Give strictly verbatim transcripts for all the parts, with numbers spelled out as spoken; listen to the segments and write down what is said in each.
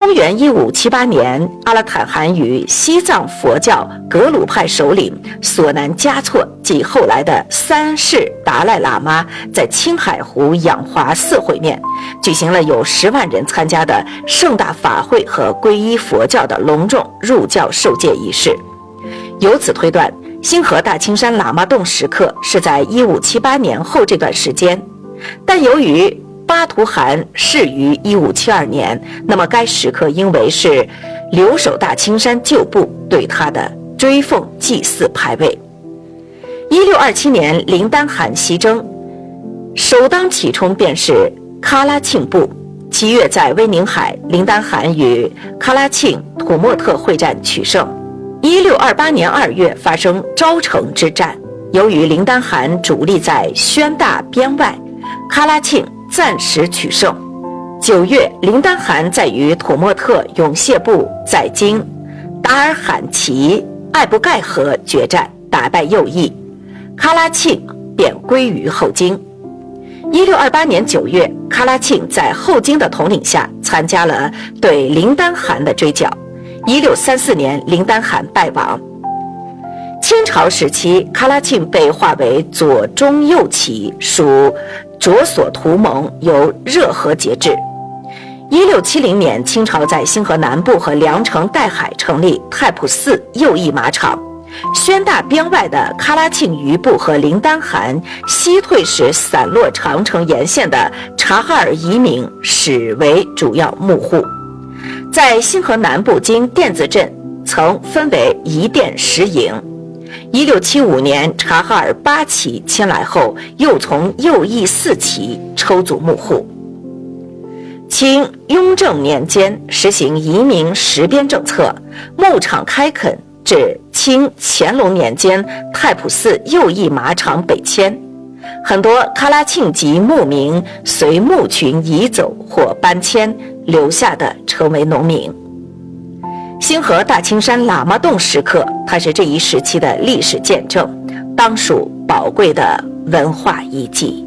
公元一五七八年，阿拉坦汗与西藏佛教格鲁派首领索南嘉措及后来的三世达赖喇嘛在青海湖仰华寺会面，举行了有十万人参加的盛大法会和皈依佛教的隆重入教受戒仪式。由此推断，星河大青山喇嘛洞时刻是在一五七八年后这段时间，但由于巴图汗逝于一五七二年，那么该时刻应为是留守大青山旧部对他的追奉祭祀牌位。一六二七年，林丹汗西征，首当其冲便是喀拉沁部。七月在威宁海，林丹汗与喀拉沁、土默特会战取胜。一六二八年二月发生昭城之战，由于林丹汗主力在宣大边外，喀拉沁暂时取胜。九月，林丹汗在与土默特永谢部在京达尔罕旗艾布盖河决战，打败右翼，喀拉沁便归于后金。一六二八年九月，喀拉沁在后金的统领下参加了对林丹汗的追剿。一六三四年，林丹汗败亡。清朝时期，喀拉沁被划为左中右旗，属着所图盟，由热河节制。一六七零年，清朝在兴河南部和凉城岱海成立太仆寺右翼马场。宣大边外的喀拉沁余部和林丹汗西退时散落长城沿线的察哈尔移民始为主要幕户。在兴河南部经甸子镇曾分为一甸十营。一六七五年，察哈尔八旗迁来后，又从右翼四旗抽组幕户。清雍正年间实行移民实边政策，牧场开垦至清乾隆年间，太仆寺右翼马场北迁，很多喀拉沁籍牧民随牧群移走或搬迁，留下的成为农民。星河大青山喇嘛洞时刻，它是这一时期的历史见证，当属宝贵的文化遗迹。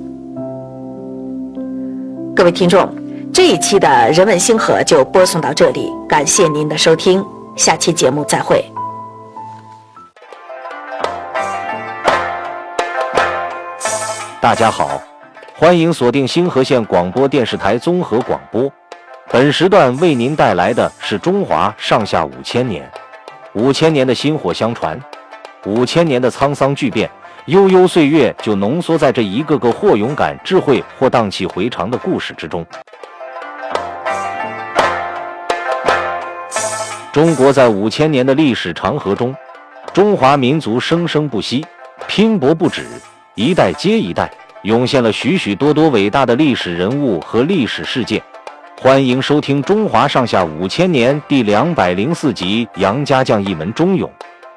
各位听众，这一期的人文星河就播送到这里，感谢您的收听，下期节目再会。 大家好，欢迎锁定星河县广播电视台综合广播。本时段为您带来的是中华上下五千年，五千年的薪火相传，五千年的沧桑巨变，悠悠岁月就浓缩在这一个个或勇敢、智慧或荡气回肠的故事之中。中国在五千年的历史长河中，中华民族生生不息，拼搏不止，一代接一代，涌现了许许多多伟大的历史人物和历史事件。欢迎收听《中华上下五千年》第两百零四集《杨家将一门忠勇》。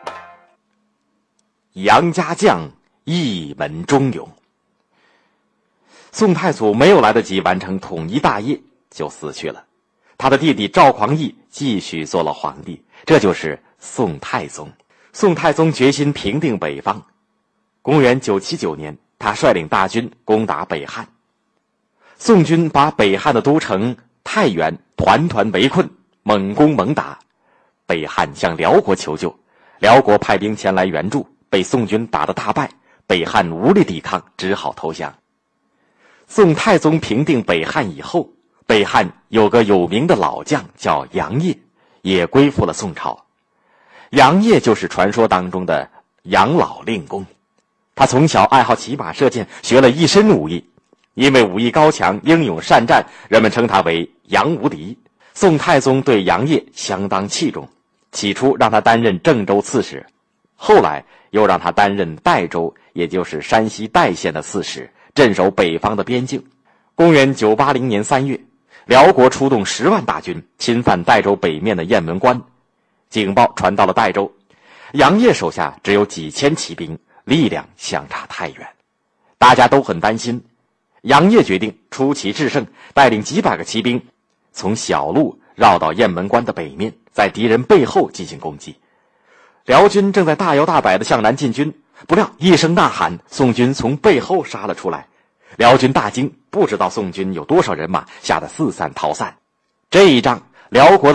杨家将一门忠勇。宋太祖没有来得及完成统一大业，就死去了。他的弟弟赵匡胤继续做了皇帝，这就是宋太宗。宋太宗决心平定北方。公元九七九年，他率领大军攻打北汉。宋军把北汉的都城太原团团围困，猛攻猛打。北汉向辽国求救，辽国派兵前来援助，被宋军打得大败，北汉无力抵抗，只好投降。宋太宗平定北汉以后，北汉有个有名的老将叫杨业，也归附了宋朝。杨业就是传说当中的杨老令公。他从小爱好骑马射箭，学了一身武艺，因为武艺高强，英勇善战，人们称他为杨无敌。宋太宗对杨业相当器重，起初让他担任郑州刺史，后来又让他担任代州，也就是山西代县的刺史，镇守北方的边境。公元九八零年三月，辽国出动十万大军侵犯代州北面的雁门关，警报传到了代州，杨业手下只有几千骑兵，力量相差太远，大家都很担心。杨业决定出奇制胜，带领几百个骑兵从小路绕到雁门关的北面，在敌人背后进行攻击。辽军正在大摇大摆地向南进军，不料一声呐喊，宋军从背后杀了出来。辽军大惊，不知道宋军有多少人马，吓得四散逃散。这一仗辽国